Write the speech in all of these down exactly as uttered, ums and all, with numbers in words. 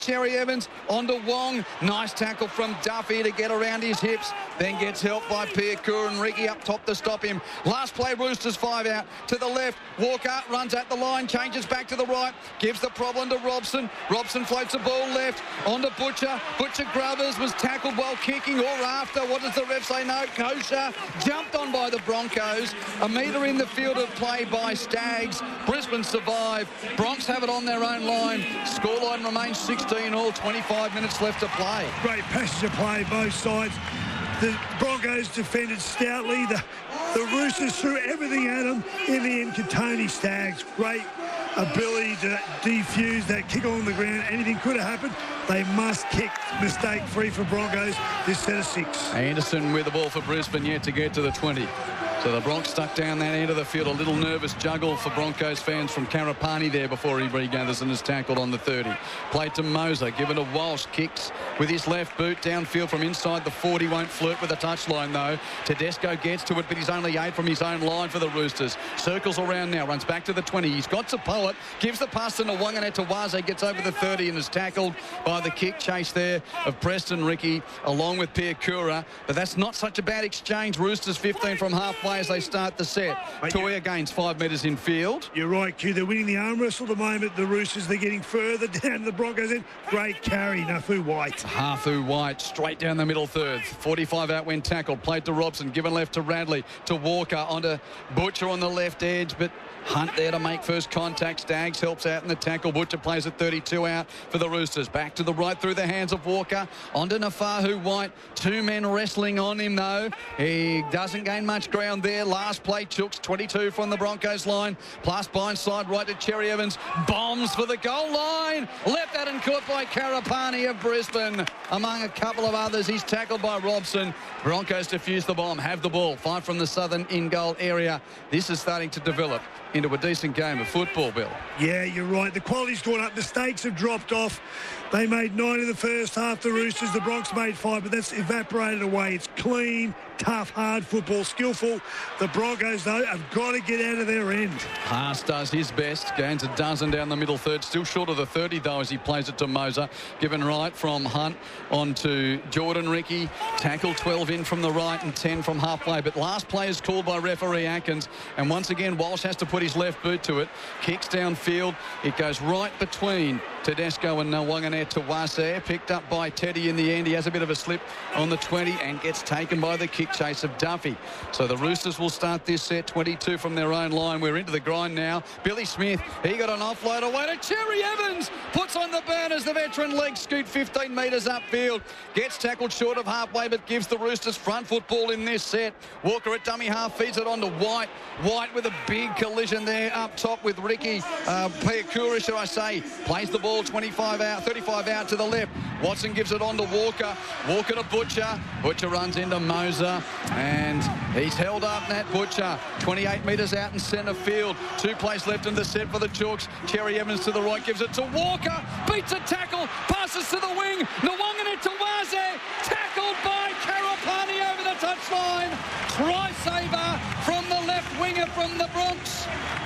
Cherry Evans onto Wong. Nice tackle from Duffy to get around his hips. Then gets helped by Piakura and Ricky up top to stop him. Last play, Roosters five out to the left. Walker runs at the line, changes back to the right, gives the problem to Robson. Robson floats the ball left onto Butcher. Butcher Grubbers was tackled while kicking or after. What does the ref say? No, kosher. Jumped on by the Broncos. A metre in the field of play by Stags. Brisbane survive. Bronx have it on their own line. Scoreline remains sixteen all, twenty-five minutes left to play. Great passage of play, both sides. The Broncos defended stoutly. The, the Roosters threw everything at them. In the end, Katoni Stags, great ability to defuse that kick on the ground. Anything could have happened. They must kick mistake-free for Broncos this set of six. Anderson with the ball for Brisbane, yet to get to the twenty. So the Bronx stuck down that end of the field. A little nervous juggle for Broncos fans from Karapani there before he regathers and is tackled on the thirty. Played to Moser, given to Walsh. Kicks with his left boot downfield from inside the forty. Won't flirt with the touchline though. Tedesco gets to it, but he's only eight from his own line for the Roosters. Circles around now, runs back to the twenty. He's got to Poet, gives the pass to Nwanganeh. Tawaze gets over the thirty and is tackled by the kick chase there of Preston Ricky along with Piakura. But that's not such a bad exchange. Roosters fifteen from halfway as they start the set. Mate, Toya gains five metres in field. You're right, Q. They're winning the arm wrestle at the moment. The Roosters, they're getting further down the Broncos end. Great carry, Nafu White. Hafu White straight down the middle third. forty-five out when tackled. Played to Robson, given left to Radley, to Walker, onto Butcher on the left edge, but Hunt there to make first contact. Stags helps out in the tackle. Butcher plays at thirty-two out for the Roosters. Back to the right through the hands of Walker. Onto Nafahu White. Two men wrestling on him though. He doesn't gain much ground there. Last play, Chooks, twenty-two from the Broncos line. Plus blindside right to Cherry Evans. Bombs for the goal line. Left that and caught by Karapani of Brisbane. Among a couple of others, he's tackled by Robson. Broncos defuse the bomb, have the ball. Five from the southern in-goal area. This is starting to develop into a decent game of football, Bill. Yeah, you're right. The quality's gone up. The stakes have dropped off. They made nine in the first half, the Roosters. The Bronx made five, but that's evaporated away. It's clean, tough, hard football, skillful. The Broncos, though, have got to get out of their end. Haas does his best. Gains a dozen down the middle third. Still short of the thirty, though, as he plays it to Moser. Given right from Hunt on to Jordan Ricky. Tackle twelve in from the right and ten from halfway. But last play is called by referee Atkins. And once again, Walsh has to put his left boot to it. Kicks downfield. It goes right between Tedesco and Nwanganeh to Wasser. Picked up by Teddy in the end. He has a bit of a slip on the twenty and gets taken by the kick chase of Duffy. So the Roosters will start this set twenty-two from their own line. We're into the grind now. Billy Smith, he got an offload away to Cherry Evans. Puts on the burners. The veteran leg scoot fifteen metres upfield. Gets tackled short of halfway but gives the Roosters front football in this set. Walker at dummy half feeds it on to White. White with a big collision there up top with Ricky. Uh, Piakura, should I say. Plays the ball twenty-five out, thirty-five out to the left. Watson gives it on to Walker. Walker to Butcher. Butcher runs into Moser and he's held up, Nat Butcher. twenty-eight metres out in centre field. Two plays left in the set for the Chooks. Cherry Evans to the right, gives it to Walker. Beats a tackle, passes to the wing. Nwanganeh Tawaze, tackled by Karapani over the touchline. Try saver from the left winger from the Bronx.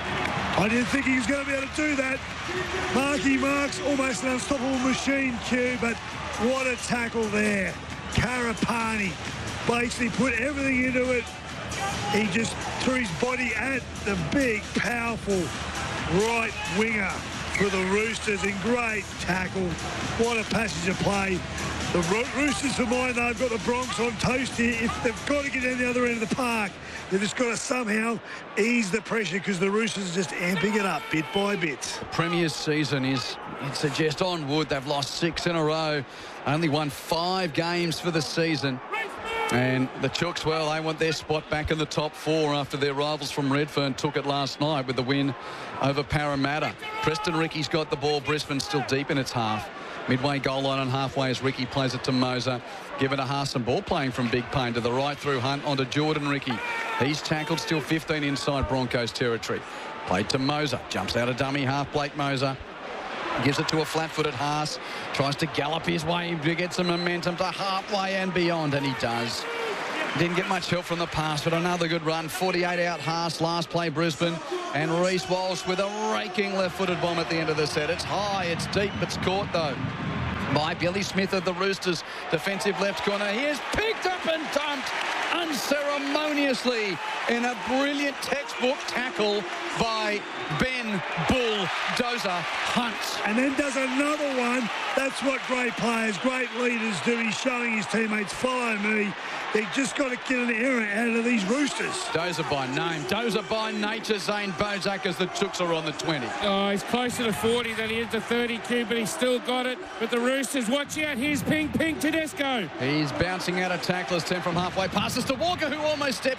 I didn't think he was going to be able to do that. Marky Mark's almost an unstoppable machine, Q, but what a tackle there. Karapani basically put everything into it. He just threw his body at the big, powerful right winger for the Roosters in great tackle. What a passage of play. The Ro Roosters, for mine, they've got the Bronx on toast here. If they've got to get down the other end of the park, they've just got to somehow ease the pressure because the Roosters are just amping it up bit by bit. The Premier's season is, it suggests, on wood. They've lost six in a row. Only won five games for the season. And the Chooks, well, they want their spot back in the top four after their rivals from Redfern took it last night with the win over Parramatta. Preston Ricky's got the ball. Brisbane still deep in its half. Midway goal line and halfway as Ricky plays it to Moser. Give it a Haas and ball playing from Big Payne to the right through Hunt onto Jordan Ricky. He's tackled, still fifteen inside Broncos territory. Played to Moser. Jumps out of dummy half, Blake Moser. Gives it to a flat-footed Haas. Tries to gallop his way to get some momentum to halfway and beyond, and he does. Didn't get much help from the pass, but another good run. forty-eight out Haas, last play Brisbane. And Reece Walsh with a raking left-footed bomb at the end of the set. It's high, it's deep, it's caught though. by Billy Smith of the Roosters. Defensive left corner. He is picked up and dumped unceremoniously in a brilliant textbook tackle by Ben Bulldozer Hunt. And then does another one. That's what great players, great leaders do. He's showing his teammates, follow me. They just got to get an error out of these Roosters. Dozer by name, Dozer by nature, Zane Bozak as the Chooks are on the twenty. Oh, he's closer to forty than he is to thirty-two, but he's still got it. But the Roosters, watch out. Here's Ping Ping Tedesco. He's bouncing out of tacklers, ten from halfway. Passes to Walker, who almost steps